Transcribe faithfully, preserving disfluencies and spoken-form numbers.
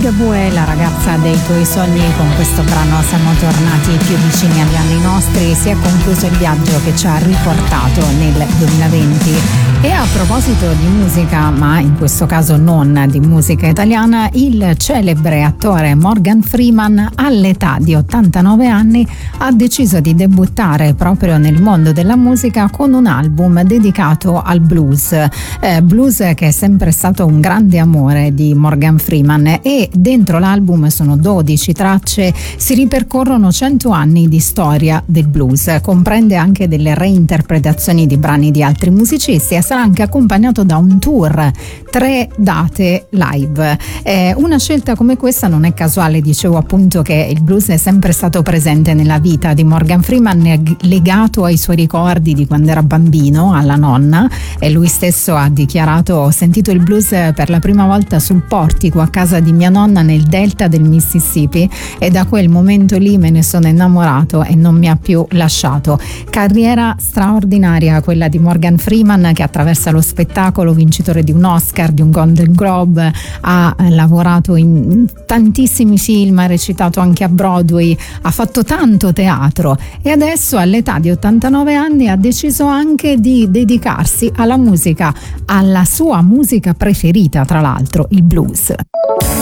Ligabue, la ragazza dei tuoi sogni. Con questo brano siamo tornati più vicini agli anni nostri. Si è concluso il viaggio che ci ha riportato nel duemilaventi. E a proposito di musica, ma in questo caso non di musica italiana, il celebre attore Morgan Freeman all'età di ottantanove anni ha deciso di debuttare proprio nel mondo della musica con un album dedicato al blues. Eh, blues che è sempre stato un grande amore di Morgan Freeman, e dentro l'album sono dodici tracce, si ripercorrono cento anni di storia del blues, comprende anche delle reinterpretazioni di brani di altri musicisti e sarà anche accompagnato da un tour, tre date live. Eh, una scelta come questa non è casuale, dicevo appunto che il blues è sempre stato presente nella vita di Morgan Freeman, legato ai suoi ricordi di quando era bambino, alla nonna, e lui stesso ha dichiarato: ho sentito il blues per la prima volta sul portico a casa di mia nonna nel delta del Mississippi e da quel momento lì me ne sono innamorato e non mi ha più lasciato. Carriera straordinaria quella di Morgan Freeman, che attraversa lo spettacolo, vincitore di un Oscar, di un Golden Globe, ha lavorato in tantissimi film, ha recitato anche a Broadway, ha fatto tanto teatro e adesso all'età di ottantanove anni ha deciso anche di dedicarsi alla musica, alla sua musica preferita tra l'altro, il blues.